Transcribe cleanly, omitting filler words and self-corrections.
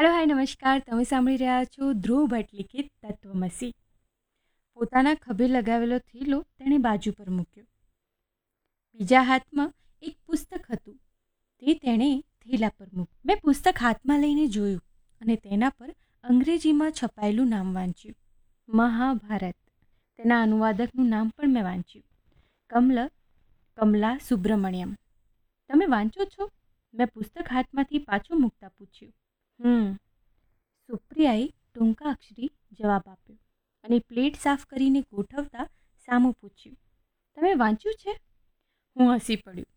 Hello hi નમસ્કાર. તમે સાંભળી રહ્યા છો ધ્રુવ ભટ્ટ લિખિત તત્વમસી. પોતાના ખભે લગાવેલો થેલો તેણે બાજુ પર મૂક્યો. બીજા હાથમાં એક પુસ્તક હતું, તે તેણે થેલા પર મૂક્યું. મેં પુસ્તક હાથમાં લઈને જોયું અને તેના પર અંગ્રેજીમાં છપાયેલું નામ વાંચ્યું, મહાભારત. તેના અનુવાદકનું નામ પણ મેં વાંચ્યું, કમલા સુબ્રમણ્યમ. તમે વાંચો છો? મેં પુસ્તક હાથમાંથી પાછું મૂકતા પૂછ્યું. સુપ્રિયાએ ટૂંકા અક્ષરી જવાબ આપ્યો અને પ્લેટ સાફ કરીને ગોઠવતા સામું પૂછ્યું, તમે વાંચ્યું છે? હું હસી પડ્યું.